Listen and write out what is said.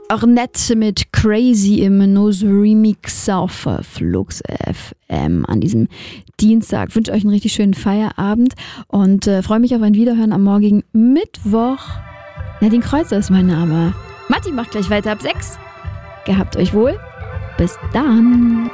Ornette mit Crazy im Nose Remix auf Flux FM an diesem Dienstag. Ich wünsche euch einen richtig schönen Feierabend und freue mich auf ein Wiederhören am morgigen Mittwoch. Nadine Kreuzer ist mein Name. Matti macht gleich weiter ab 6. Gehabt euch wohl. Bis dann.